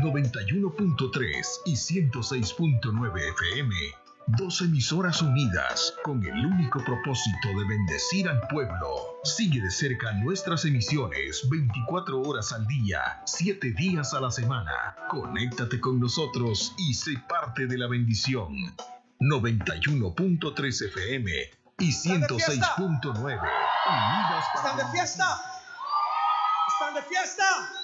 91.3 y 106.9 FM. Dos emisoras unidas con el único propósito de bendecir al pueblo. Sigue de cerca nuestras emisiones 24 horas al día, 7 días a la semana. Conéctate con nosotros y sé parte de la bendición. 91.3 FM y 106.9. Unidas para ¿Están de fiesta? ¿Están de fiesta?